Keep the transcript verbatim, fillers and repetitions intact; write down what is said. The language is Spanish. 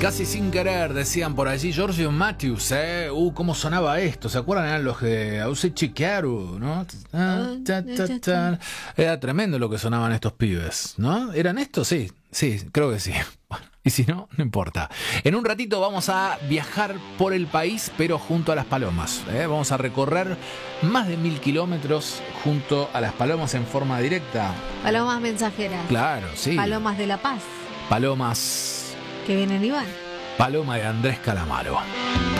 Casi sin querer, decían por allí. Giorgio Matthews, ¿eh? Uh, cómo sonaba esto. ¿Se acuerdan? Eran los de Ausi Chiquero, ¿no? Era tremendo lo que sonaban estos pibes, ¿no? ¿Eran estos? Sí, sí, creo que sí. Bueno, y si no, no importa. En un ratito vamos a viajar por el país, pero junto a las palomas, ¿eh? Vamos a recorrer más de mil kilómetros junto a las palomas en forma directa. Palomas mensajeras. Claro, sí. Palomas de la paz. Palomas... Que vienen y van. Paloma de Andrés Calamaro.